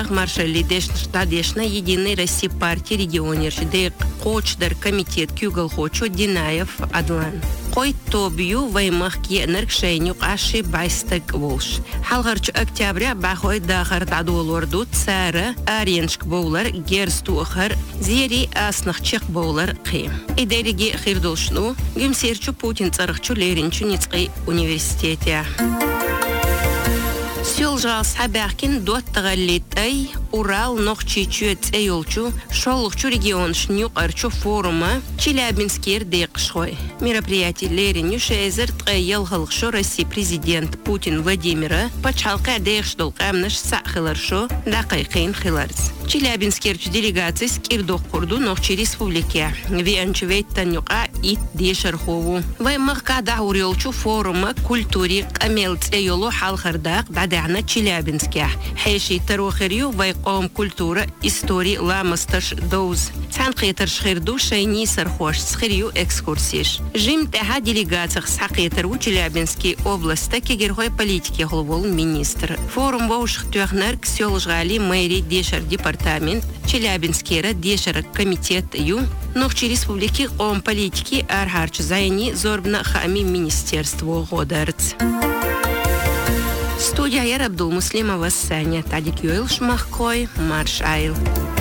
Ах маршали дешна Единой России партии регионер дек Кочдар комитет Кюгал Хочо Динаев Адлан. Кой тобью ваймах кенер шейнюк аши байстак волш. Халгарч октября бахой дахар тадуолорду цара ареншк боулар герстуахар зери аснахчик боулар қи. Идериги хирдолшну гимсерчу Путин царахчу леринчу ницқи университете. Сёлжал сабахкин доттагаллитай Урал нохчичует эйолчу шолухчу регион шнюк арчу форума Челябинский рдекшхой. Мероприятие лериню шезер тгайел халхшо России президент Путин Владимира пачалка декшдол камнаш сахиларшо дакайкин хиларц. Челябинский делегации скирдох курду нохчи республики. Вианчевейт танюка ит дешархову. Ваймах кадахурелчу форума культури камелц эйолу халхардак дадана Челябинский. Хейши тарухирю قوم كولتورا истории ламасташ доуз. Цанқетер шхирду шайни сархош схирю экскурсиш. Жим таха делегациях сақетер у Челябинской области кегерхой политики главол министр. Форум воушх тюахнар ксёлжгали мэри дешар департамент Челябинский дешар комитет ю. Нохчи республики қом политики архарч зайни зорбна хами министерство годарц. Студия Ярабдул Муслимова Саня Тадик Юэл Шмахкой Марш Айл.